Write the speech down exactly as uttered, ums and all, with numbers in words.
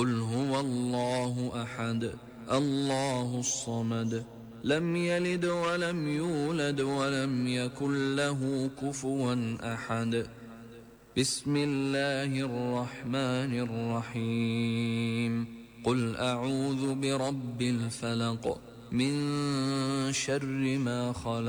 قل هو الله أحد الله الصمد لم يلد ولم يولد ولم يكن له كفوا أحد. بسم الله الرحمن الرحيم. قل أعوذ برب الفلق من شر ما خلق